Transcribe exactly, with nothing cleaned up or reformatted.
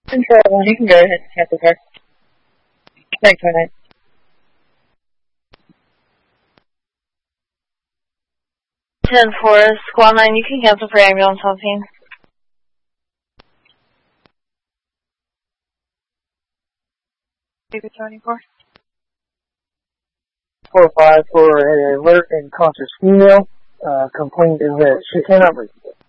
Control one, you can go ahead and cancel her. Thanks, my night. ten four, Squad nine, you can cancel for ambulance on scene. twenty-four. four five for an alert and conscious female. Uh, complaint is that she cannot breathe.